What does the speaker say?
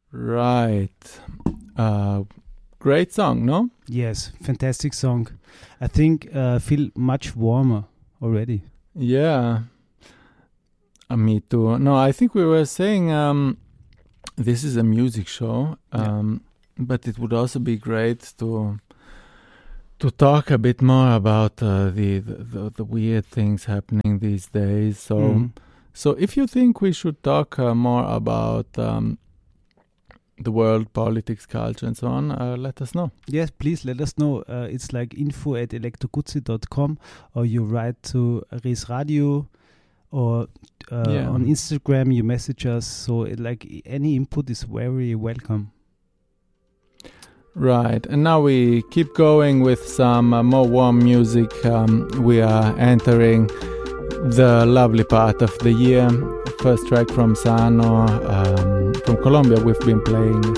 Right. Great song, no? Yes, fantastic song. I think feel much warmer already. Yeah. Me too. No, I think we were saying this is a music show, but it would also be great to talk a bit more about the weird things happening these days. So if you think we should talk more about the world, politics, culture, and so on, let us know. Yes, please let us know. It's like info@elektroguzzi.com, or you write to Res Radio, or on Instagram you message us. So any input is very welcome. Right, and now we keep going with some more warm music. We are entering the lovely part of the year. First track from Sano, from Colombia. We've been playing